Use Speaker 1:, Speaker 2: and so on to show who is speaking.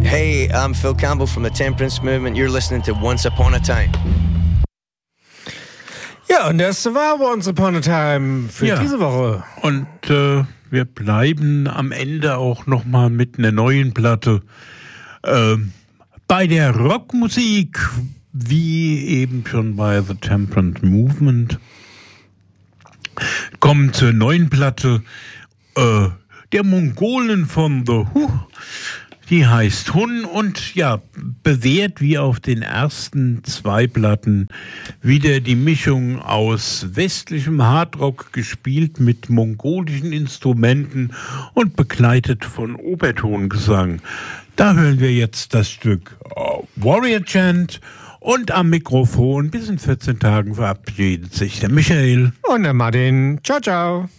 Speaker 1: Hey, I'm Phil Campbell from the Temperance Movement. You're listening to Once Upon a Time.
Speaker 2: Ja, und das war Once Upon a Time für diese Woche.
Speaker 3: Und wir bleiben am Ende auch nochmal mit einer neuen Platte. Bei der Rockmusik, wie eben schon bei The Temperance Movement, kommen zur neuen Platte der Mongolen von The Who. Die heißt Hun und bewährt wie auf den ersten 2 Platten wieder die Mischung aus westlichem Hardrock gespielt mit mongolischen Instrumenten und begleitet von Obertongesang. Da hören wir jetzt das Stück Warrior Chant und am Mikrofon bis in 14 Tagen verabschiedet sich der Michael
Speaker 2: und der Martin. Ciao, ciao.